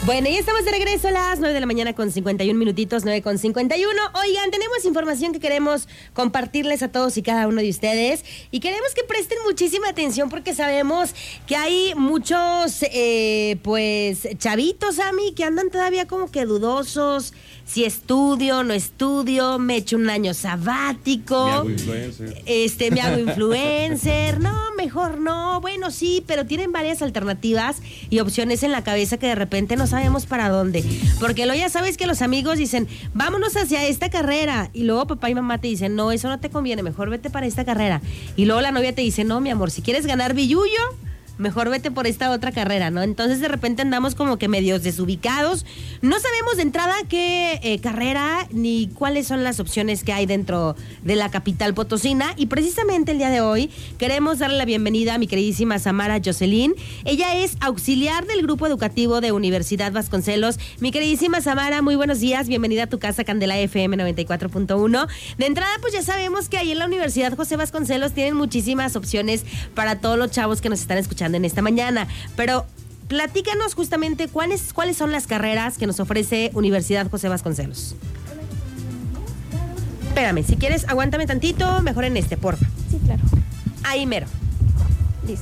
Bueno, ya estamos de regreso a las 9 de la mañana con 51 minutitos, 9:51. Oigan, tenemos información que queremos compartirles a todos y cada uno de ustedes y queremos que presten muchísima atención porque sabemos que hay muchos, pues, chavitos, Ami, que andan todavía como que dudosos, si estudio, no estudio, me echo un año sabático. Me hago influencer. Me hago influencer. No, mejor no. Bueno, sí, pero tienen varias alternativas y opciones en la cabeza que de repente no sabemos para dónde. Porque luego ya sabes que los amigos dicen, vámonos hacia esta carrera. Y luego papá y mamá te dicen, no, eso no te conviene, mejor vete para esta carrera. Y luego la novia te dice, no, mi amor, si quieres ganar billullo, mejor vete por esta otra carrera, ¿no? Entonces de repente andamos como que medios desubicados. No sabemos de entrada qué carrera ni cuáles son las opciones que hay dentro de la capital potosina. Y precisamente el día de hoy queremos darle la bienvenida a mi queridísima Samara Jocelyn. Ella es auxiliar del grupo educativo de Universidad Vasconcelos. Mi queridísima Samara, muy buenos días. Bienvenida a tu casa, Candela FM 94.1. De entrada, pues ya sabemos que ahí en la Universidad José Vasconcelos tienen muchísimas opciones para todos los chavos que nos están escuchando en esta mañana, pero platícanos justamente cuáles son las carreras que nos ofrece Universidad José Vasconcelos. Espérame, si quieres, aguántame tantito, mejor en porfa. Sí, claro. Ahí mero. Listo.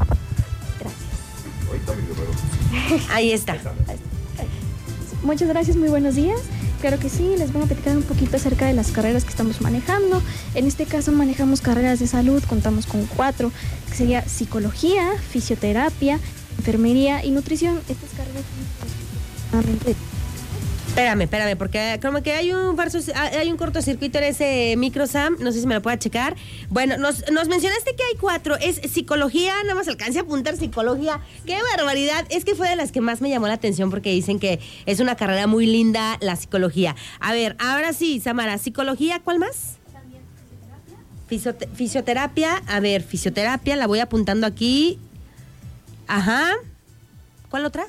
Gracias. Ahí está. Muchas gracias, muy buenos días. Claro que sí, les voy a platicar un poquito acerca de las carreras que estamos manejando. En este caso manejamos carreras de salud, contamos con 4, que sería psicología, fisioterapia, enfermería y nutrición. Estas carreras Espérame, porque como que hay un cortocircuito en ese micro, Sam, no sé si me lo pueda checar. Bueno, nos mencionaste que hay 4, es psicología, nada más alcancé a apuntar psicología. ¡Qué barbaridad! Es que fue de las que más me llamó la atención porque dicen que es una carrera muy linda la psicología. A ver, ahora sí, Samara, psicología, ¿cuál más? También Fisioterapia, a ver, fisioterapia, la voy apuntando aquí. Ajá. ¿Cuál otra?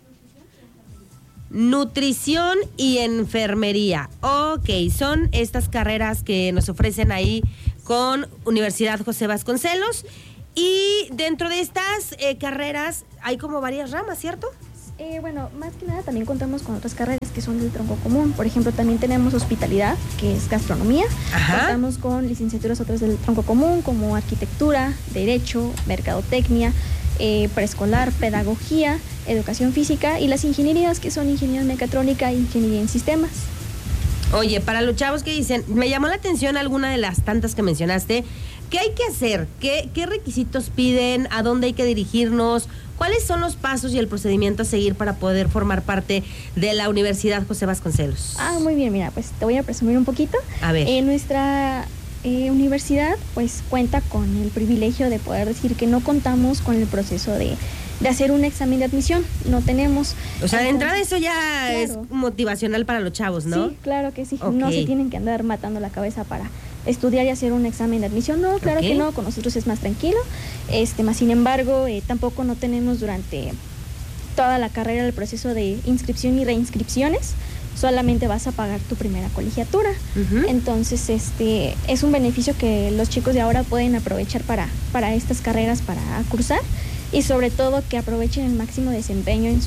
Nutrición y enfermería. Ok, son estas carreras que nos ofrecen ahí con Universidad José Vasconcelos. Y dentro de estas carreras hay como varias ramas, ¿cierto? Bueno, más que nada también contamos con otras carreras que son del tronco común. Por ejemplo, también tenemos hospitalidad, que es gastronomía. Ajá. Contamos con licenciaturas otras del tronco común, como arquitectura, derecho, mercadotecnia, preescolar, pedagogía, educación física y las ingenierías que son ingeniería mecatrónica e ingeniería en sistemas. Oye, para los chavos que dicen, me llamó la atención alguna de las tantas que mencionaste, ¿qué hay que hacer? ¿Qué requisitos piden? ¿A dónde hay que dirigirnos? ¿Cuáles son los pasos y el procedimiento a seguir para poder formar parte de la Universidad José Vasconcelos? Muy bien, mira, pues te voy a presumir un poquito. A ver. Nuestra universidad pues cuenta con el privilegio de poder decir que no contamos con el proceso de hacer un examen de admisión, no tenemos. O sea, de entrada eso ya claro, es motivacional para los chavos, ¿no? Sí, claro que sí, Okay. No se tienen que andar matando la cabeza para estudiar y hacer un examen de admisión, no, claro Okay. que no, con nosotros es más tranquilo, más sin embargo, tampoco no tenemos durante toda la carrera el proceso de inscripción y reinscripciones, solamente vas a pagar tu primera colegiatura. Uh-huh. Entonces, es un beneficio que los chicos de ahora pueden aprovechar para estas carreras, para cursar, y sobre todo que aprovechen el máximo desempeño en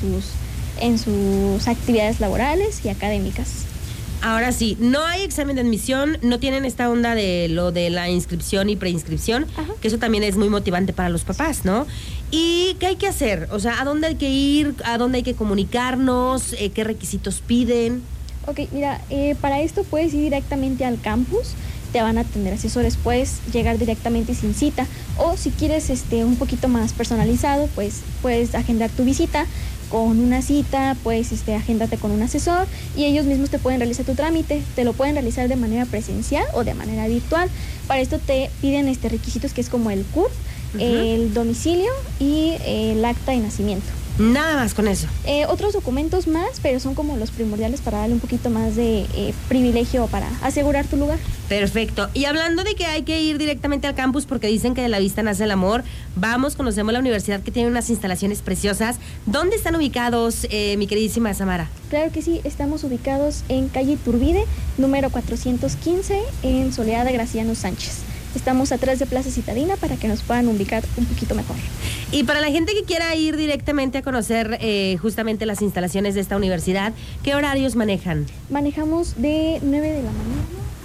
sus actividades laborales y académicas. Ahora sí, no hay examen de admisión, no tienen esta onda de lo de la inscripción y preinscripción, Ajá. que eso también es muy motivante para los papás, ¿no? ¿Y qué hay que hacer? O sea, ¿a dónde hay que ir? ¿A dónde hay que comunicarnos? ¿Qué requisitos piden? Ok, mira, para esto puedes ir directamente al campus, te van a atender asesores, puedes llegar directamente sin cita, o si quieres un poquito más personalizado, pues puedes agendar tu visita con una cita, pues agéndate con un asesor y ellos mismos te pueden realizar tu trámite, te lo pueden realizar de manera presencial o de manera virtual. Para esto te piden requisitos que es como el CURP, Uh-huh. el domicilio y el acta de nacimiento. Nada más con eso. Otros documentos más, pero son como los primordiales para darle un poquito más de privilegio para asegurar tu lugar. Perfecto. Y hablando de que hay que ir directamente al campus porque dicen que de la vista nace el amor, vamos, conocemos la universidad que tiene unas instalaciones preciosas. ¿Dónde están ubicados, mi queridísima Samara? Claro que sí, estamos ubicados en calle Iturbide, número 415, en Soledad de Graciano Sánchez. Estamos atrás de Plaza Citadina para que nos puedan ubicar un poquito mejor. Y para la gente que quiera ir directamente a conocer justamente las instalaciones de esta universidad, ¿qué horarios manejan? Manejamos de 9 de la mañana.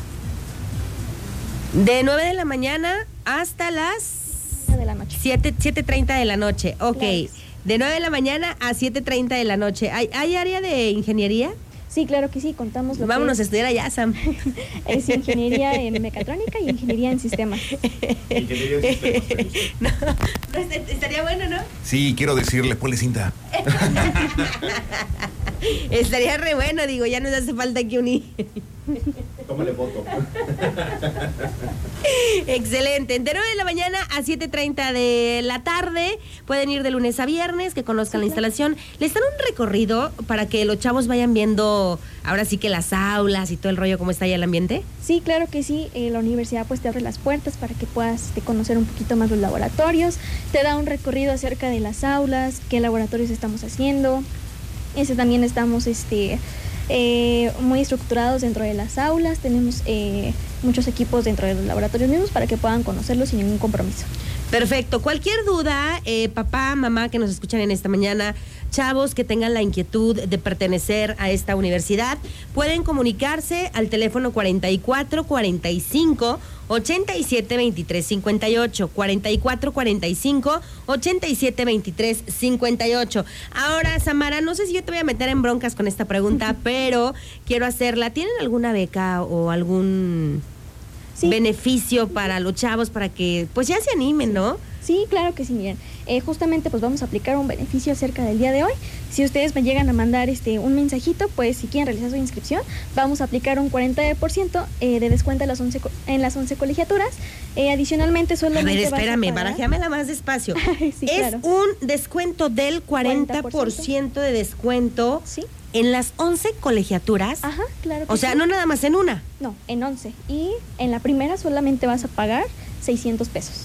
De 9 de la mañana hasta las... de la noche. 7:30 de la noche, ok. Claro. De 9 de la mañana a 7:30 de la noche. ¿Hay área de ingeniería? Sí, claro que sí, contamos lo Vámonos que a estudiar allá, Sam. es ingeniería en mecatrónica y ingeniería en sistemas. Ingeniería en sistemas, ¿te gusta? No, estaría bueno, ¿no? Sí, quiero decirle, ponle cinta. Estaría re bueno, digo, ya nos hace falta que unir. Tómale foto. Excelente. De 9 de la mañana a 7:30 de la tarde. Pueden ir de lunes a viernes, que conozcan la instalación. Les dan un recorrido para que los chavos vayan viendo ahora sí que las aulas y todo el rollo, cómo está allá el ambiente. Sí, claro que sí. La universidad pues te abre las puertas para que puedas conocer un poquito más los laboratorios. Te da un recorrido acerca de las aulas, qué laboratorios estamos haciendo. También estamos muy estructurados dentro de las aulas. Tenemos muchos equipos dentro de los laboratorios mismos para que puedan conocerlos sin ningún compromiso. Perfecto. Cualquier duda, papá, mamá que nos escuchan en esta mañana, chavos que tengan la inquietud de pertenecer a esta universidad, pueden comunicarse al teléfono 4445 87 23 58, 4445 87 23 58. Ahora, Samara, no sé si yo te voy a meter en broncas con esta pregunta, pero quiero hacerla. ¿Tienen alguna beca o algún beneficio para los chavos para que pues ya se animen, no? Sí, claro que sí, miren. Justamente pues vamos a aplicar un beneficio acerca del día de hoy. Si ustedes me llegan a mandar un mensajito, pues si quieren realizar su inscripción, vamos a aplicar un 40% de descuento en las 11 colegiaturas. Adicionalmente solamente... A ver, espérame, barajéamela más despacio. Sí, es claro. un descuento del 40% de descuento. Sí. En las 11 colegiaturas. Ajá, claro que O sea, sí. no nada más en una. No, en 11. Y en la primera solamente vas a pagar 600 pesos.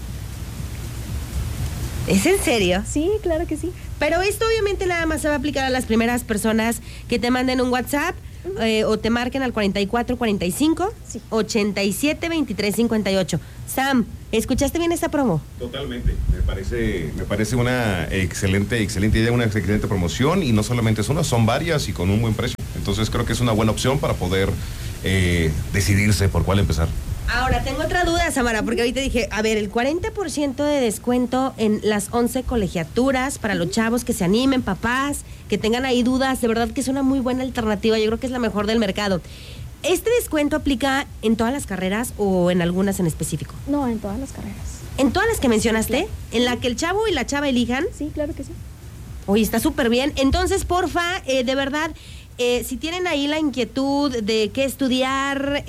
¿Es en serio? Sí, claro que sí. Pero esto obviamente nada más se va a aplicar a las primeras personas que te manden un WhatsApp o te marquen al 4445 Sí. 87 23 58. Sam, ¿escuchaste bien esta promo? Totalmente. Me parece una excelente idea, una excelente promoción, y no solamente es una, son varias y con un buen precio. Entonces creo que es una buena opción para poder decidirse por cuál empezar. Ahora, tengo otra duda, Samara, porque ahorita dije, a ver, el 40% de descuento en las 11 colegiaturas para los chavos que se animen, papás, que tengan ahí dudas, de verdad que es una muy buena alternativa, yo creo que es la mejor del mercado. ¿Este descuento aplica en todas las carreras o en algunas en específico? No, en todas las carreras. ¿En todas las que mencionaste? Claro. ¿En la que el chavo y la chava elijan? Sí, claro que sí. Oye, está súper bien. Entonces, porfa, de verdad, si tienen ahí la inquietud de qué estudiar,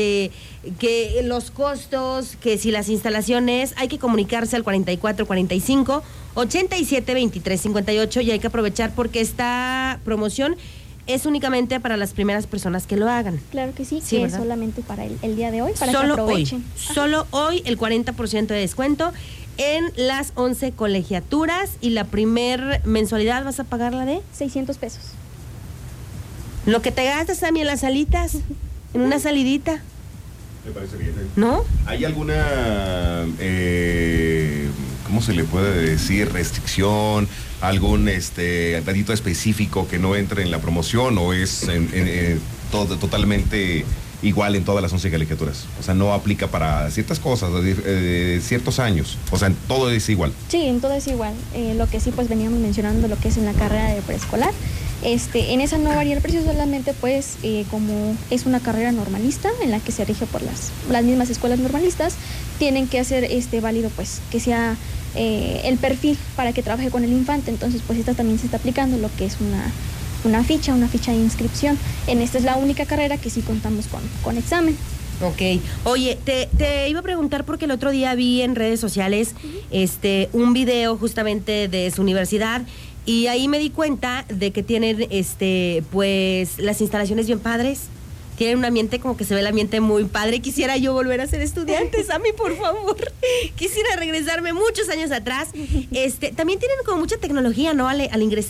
que los costos, que si las instalaciones, hay que comunicarse al 4445 87 23 58 y hay que aprovechar porque esta promoción es únicamente para las primeras personas que lo hagan. Claro que sí, Sí, que es ¿verdad? solamente para el día de hoy, para Solo que aprovechen. Solo hoy el 40% de descuento en las 11 colegiaturas y la primer mensualidad vas a pagar la de 600 pesos. lo que te gastas también en las salitas, en una salidita, Me parece bien. ¿no? ¿Hay alguna, cómo se le puede decir, restricción, algún datito específico que no entre en la promoción, o es todo totalmente igual en todas las 11 colegiaturas? O sea, no aplica para ciertas cosas, ciertos años. O sea, todo es igual. Sí, en todo es igual. Lo que sí, pues veníamos mencionando lo que es en la carrera de preescolar. En esa no varía el precio, solamente pues como es una carrera normalista en la que se rige por las mismas escuelas normalistas, tienen que hacer válido pues que sea el perfil para que trabaje con el infante. Entonces pues esta también se está aplicando lo que es una ficha de inscripción. Esta es la única carrera que sí contamos con examen. Ok. Oye, te iba a preguntar porque el otro día vi en redes sociales un video justamente de su universidad y ahí me di cuenta de que tienen pues las instalaciones bien padres. Tienen un ambiente como que se ve el ambiente muy padre. Quisiera yo volver a ser estudiante, Sammy, por favor. Quisiera regresarme muchos años atrás. También tienen como mucha tecnología, ¿no? Al ingresar.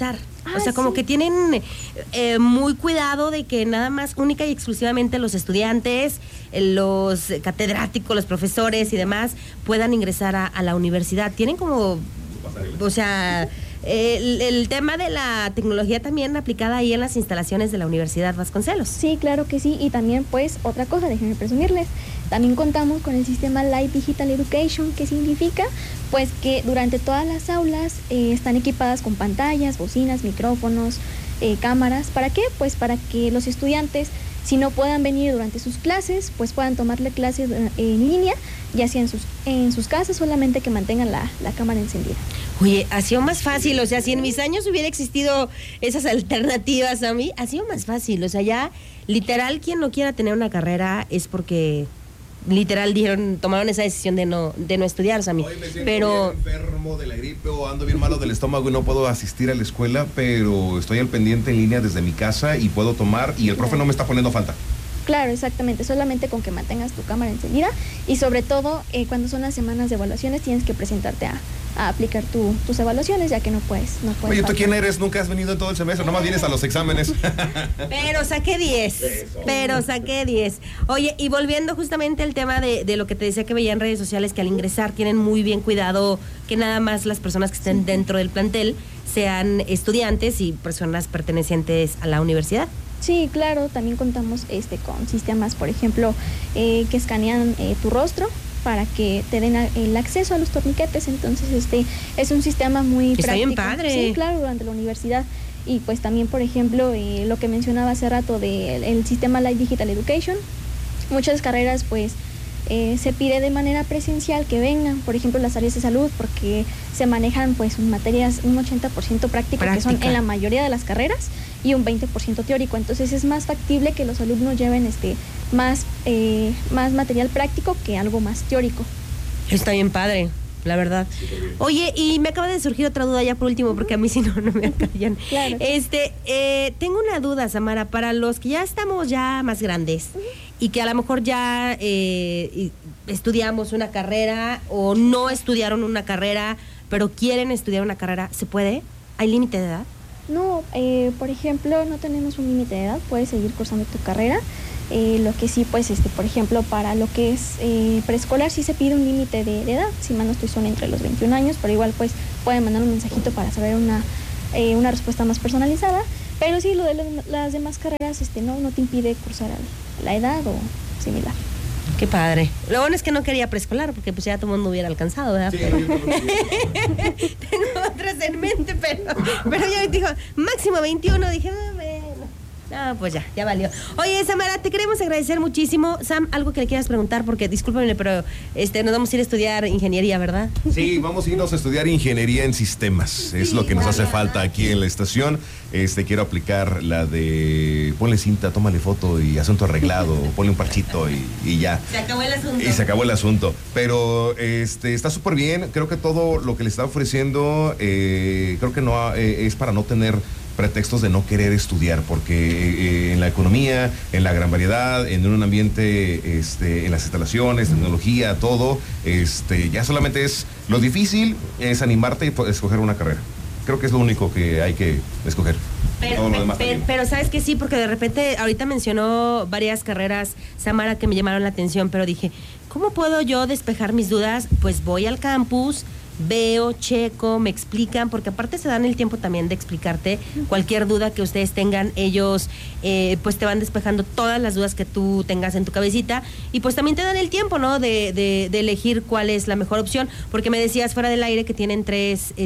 O sea, como sí. que tienen muy cuidado de que nada más única y exclusivamente los estudiantes, los catedráticos, los profesores y demás puedan ingresar a la universidad. Tienen como, o sea, el tema de la tecnología también aplicada ahí en las instalaciones de la Universidad Vasconcelos. Sí, claro que sí. Y también, pues, otra cosa, déjenme presumirles. También contamos con el sistema Light Digital Education, que significa, pues, que durante todas las aulas están equipadas con pantallas, bocinas, micrófonos, cámaras. ¿Para qué? Pues para que los estudiantes, si no puedan venir durante sus clases, pues puedan tomarle clases en línea, ya sea en sus casas, solamente que mantengan la cámara encendida. Oye, ha sido más fácil, o sea, si en mis años hubiera existido esas alternativas a mí, ha sido más fácil, o sea, ya literal quien no quiera tener una carrera es porque literal tomaron esa decisión de no estudiar, Sammy. Hoy me siento Pero bien enfermo de la gripe o ando bien malo del estómago y no puedo asistir a la escuela, pero estoy al pendiente en línea desde mi casa y puedo tomar y el profe no me está poniendo falta. Claro, exactamente, solamente con que mantengas tu cámara encendida y sobre todo cuando son las semanas de evaluaciones tienes que presentarte a aplicar tus evaluaciones, ya que no puedes Oye, ¿tú faltar. quién eres? Nunca has venido en todo el semestre, nomás vienes a los exámenes. Pero saqué 10. Oye, y volviendo justamente al tema de lo que te decía que veía en redes sociales, que al ingresar tienen muy bien cuidado que nada más las personas que estén dentro del plantel sean estudiantes y personas pertenecientes a la universidad. Sí, claro, también contamos con sistemas, por ejemplo, que escanean tu rostro para que te den el acceso a los torniquetes. Entonces, es un sistema muy Está práctico. bien padre. Sí, claro, durante la universidad. Y pues también, por ejemplo, lo que mencionaba hace rato del sistema Light Digital Education, muchas carreras pues se pide de manera presencial que vengan, por ejemplo, las áreas de salud, porque se manejan pues materias un 80% práctico, que son en la mayoría de las carreras, y un 20% teórico. Entonces es más factible que los alumnos lleven más material práctico que algo más teórico. Está bien padre, la verdad. Oye, y me acaba de surgir otra duda ya por último, porque a mí si no me callan. Claro. Tengo una duda, Samara, para los que ya estamos ya más grandes y que a lo mejor ya estudiamos una carrera o no estudiaron una carrera, pero quieren estudiar una carrera, ¿se puede? ¿Hay límite de edad? No, por ejemplo, no tenemos un límite de edad, puedes seguir cursando tu carrera. Lo que sí, pues, por ejemplo, para lo que es preescolar sí se pide un límite de edad, si mal no estoy, son entre los 21 años, pero igual pues pueden mandar un mensajito para saber una respuesta más personalizada. Pero sí, lo de las demás carreras no te impide cursar a la edad o similar. Qué padre. Lo bueno es que no quería preescolar, porque pues ya todo el mundo hubiera alcanzado, ¿verdad? Sí, Pero... yo también. Tengo otras en mente, pero ya me dijo, máximo 21, dije, bueno. No, pues ya valió. Oye, Samara, te queremos agradecer muchísimo. Sam, algo que le quieras preguntar, porque discúlpame, pero nos vamos a ir a estudiar ingeniería, ¿verdad? Sí, vamos a irnos a estudiar ingeniería en sistemas. Es lo que nos hace falta aquí en la estación. Quiero aplicar la de ponle cinta, tómale foto y asunto arreglado, ponle un parchito y ya. Se acabó el asunto. Y se acabó el asunto. Pero está súper bien. Creo que todo lo que le está ofreciendo, creo que no es para no tener pretextos de no querer estudiar, porque en la economía, en la gran variedad, en un ambiente, en las instalaciones, tecnología, todo, ya solamente es lo difícil es animarte y escoger una carrera. Creo que es lo único que hay que escoger. Todo lo demás pero sabes que sí, porque de repente ahorita mencionó varias carreras, Samara, que me llamaron la atención, pero dije, ¿cómo puedo yo despejar mis dudas? Pues voy al campus, veo, checo, me explican, porque aparte se dan el tiempo también de explicarte cualquier duda que ustedes tengan. Ellos pues te van despejando todas las dudas que tú tengas en tu cabecita, y pues también te dan el tiempo, ¿no? De elegir cuál es la mejor opción, porque me decías fuera del aire que tienen 3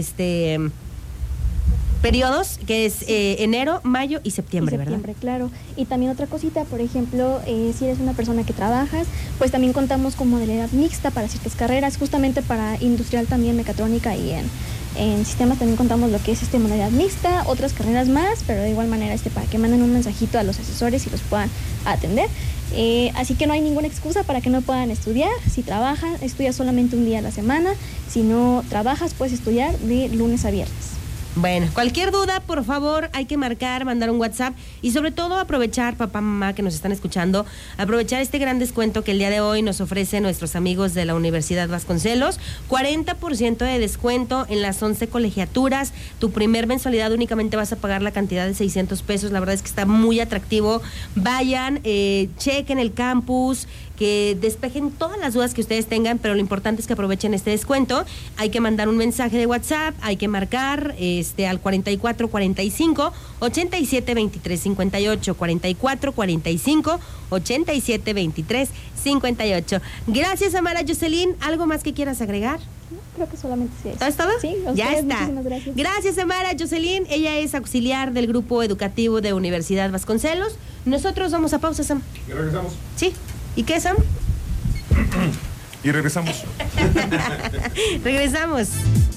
periodos, que es enero, mayo y septiembre, ¿verdad? Claro. Y también otra cosita, por ejemplo, si eres una persona que trabajas, pues también contamos con modalidad mixta para ciertas carreras, justamente para industrial también, mecatrónica, y en sistemas también contamos lo que es modalidad mixta, otras carreras más, pero de igual manera para que manden un mensajito a los asesores y los puedan atender. Así que no hay ninguna excusa para que no puedan estudiar. Si trabajas, estudias solamente un día a la semana. Si no trabajas, puedes estudiar de lunes a viernes. Bueno, cualquier duda, por favor, hay que marcar, mandar un WhatsApp y sobre todo aprovechar, papá, mamá, que nos están escuchando, aprovechar este gran descuento que el día de hoy nos ofrecen nuestros amigos de la Universidad Vasconcelos, 40% de descuento en las 11 colegiaturas, tu primer mensualidad únicamente vas a pagar la cantidad de 600 pesos, la verdad es que está muy atractivo, vayan, chequen el campus, que despejen todas las dudas que ustedes tengan, pero lo importante es que aprovechen este descuento. Hay que mandar un mensaje de WhatsApp, hay que marcar al 4445 87 23 58, 4445 87 23 58. Gracias, Amara Jocelyn. ¿Algo más que quieras agregar? Creo que solamente sí. ¿Todo es todo? Sí, a ya ustedes, está. muchísimas gracias. Gracias, Amara Jocelyn. Ella es auxiliar del grupo educativo de Universidad Vasconcelos. Nosotros vamos a pausa, Sam. ¿Y regresamos? Sí. ¿Y qué, Sam? Y regresamos. Regresamos.